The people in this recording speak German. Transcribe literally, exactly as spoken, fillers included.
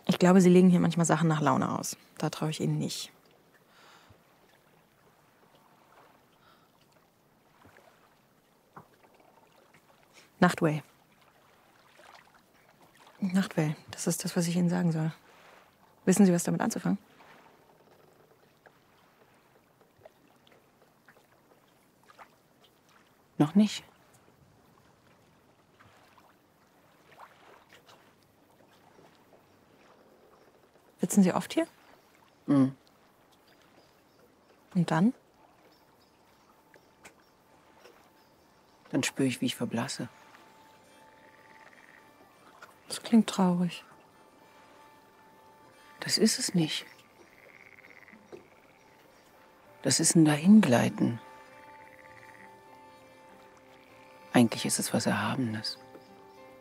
Ich glaube, Sie legen hier manchmal Sachen nach Laune aus. Da traue ich Ihnen nicht. Nachtway. Nachtway, das ist das, was ich Ihnen sagen soll. Wissen Sie, was damit anzufangen? Noch nicht. Sitzen Sie oft hier? Mhm. Und dann? Dann spüre ich, wie ich verblasse. Das klingt traurig. Das ist es nicht. Das ist ein Dahingleiten. Eigentlich ist es was Erhabenes.